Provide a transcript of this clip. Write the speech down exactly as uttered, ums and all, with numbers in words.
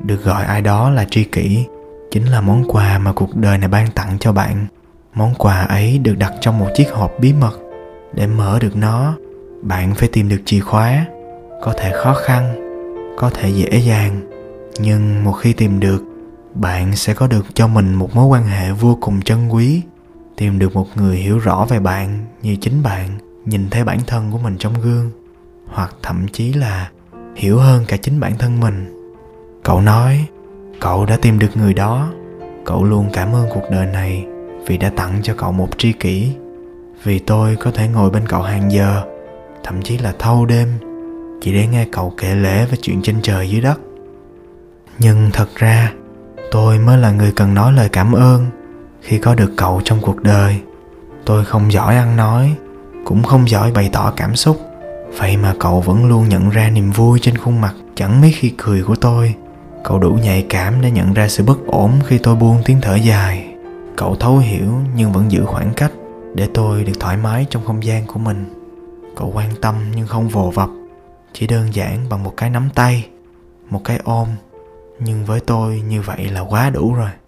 Được gọi ai đó là tri kỷ chính là món quà mà cuộc đời này ban tặng cho bạn. Món quà ấy được đặt trong một chiếc hộp bí mật. Để mở được nó, bạn phải tìm được chìa khóa. Có thể khó khăn, có thể dễ dàng, nhưng một khi tìm được, bạn sẽ có được cho mình một mối quan hệ vô cùng trân quý. Tìm được một người hiểu rõ về bạn như chính bạn nhìn thấy bản thân của mình trong gương, hoặc thậm chí là hiểu hơn cả chính bản thân mình. Cậu nói cậu đã tìm được người đó. Cậu luôn cảm ơn cuộc đời này vì đã tặng cho cậu một tri kỷ. Vì tôi có thể ngồi bên cậu hàng giờ, thậm chí là thâu đêm, chỉ để nghe cậu kể lể về chuyện trên trời dưới đất. Nhưng thật ra tôi mới là người cần nói lời cảm ơn khi có được cậu trong cuộc đời. Tôi không giỏi ăn nói, cũng không giỏi bày tỏ cảm xúc, vậy mà cậu vẫn luôn nhận ra niềm vui trên khuôn mặt chẳng mấy khi cười của tôi. Cậu đủ nhạy cảm để nhận ra sự bất ổn khi tôi buông tiếng thở dài. Cậu thấu hiểu nhưng vẫn giữ khoảng cách để tôi được thoải mái trong không gian của mình. Cậu quan tâm nhưng không vồ vập, chỉ đơn giản bằng một cái nắm tay, một cái ôm. Nhưng với tôi như vậy là quá đủ rồi.